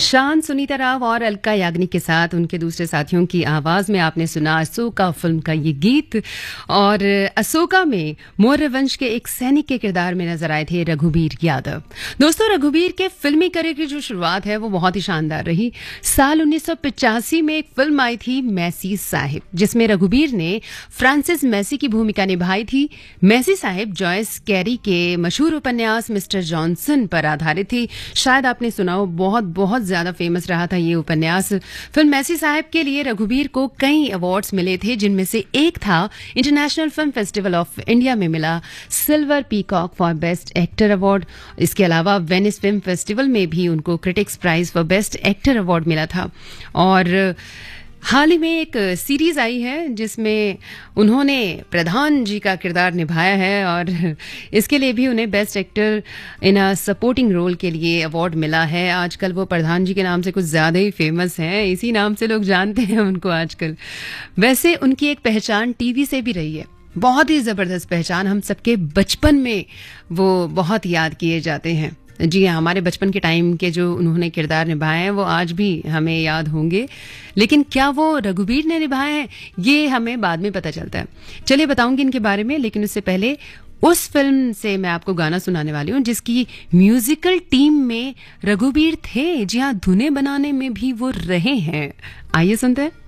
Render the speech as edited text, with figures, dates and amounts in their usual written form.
शान सुनीता राव और अलका याग्निक के साथ उनके दूसरे साथियों की आवाज में आपने सुना अशोका फिल्म का ये गीत। और अशोका में मौर्य वंश के एक सैनिक के किरदार में नजर आए थे रघुबीर यादव। दोस्तों, रघुबीर के फिल्मी करियर की जो शुरुआत है वो बहुत ही शानदार रही। साल 1985 में एक फिल्म आई थी मैसी साहिब, जिसमें रघुबीर ने फ्रांसिस मैसी की भूमिका निभाई थी। मैसी साहिब जॉयस कैरी के मशहूर उपन्यास मिस्टर जॉनसन पर आधारित थी। शायद आपने सुना हो, बहुत ज्यादा फेमस रहा था ये उपन्यास। फिल्म मैसी साहिब के लिए रघुबीर को कई अवार्ड्स मिले थे, जिनमें से एक था international film festival of India में मिला silver peacock for best actor award. इसके अलावा वेनिस फिल्म फेस्टिवल में भी उनको critics prize for best actor award मिला था। और हाल ही में एक सीरीज आई है जिसमें उन्होंने प्रधान जी का किरदार निभाया है, और इसके लिए भी उन्हें best actor in a supporting role के लिए अवार्ड मिला है। आजकल वो प्रधान जी के नाम से कुछ ज्यादा ही फेमस हैं, इसी नाम से लोग जानते हैं उनको आजकल। वैसे उनकी एक पहचान टीवी से भी रही है, बहुत ही जबरदस्त पहचान। हम सबके बचपन में वो बहुत याद किए जाते हैं। जी हाँ, हमारे बचपन के टाइम के जो उन्होंने किरदार निभाए हैं वो आज भी हमें याद होंगे, लेकिन क्या वो रघुबीर ने निभाए हैं ये हमें बाद में पता चलता है। चलिए बताऊंगी इनके बारे में, लेकिन उससे पहले उस फिल्म से मैं आपको गाना सुनाने वाली हूँ जिसकी म्यूजिकल टीम में रघुबीर थे। जी हाँ, धुनें बनाने में भी वो रहे हैं। आइए सुनते हैं।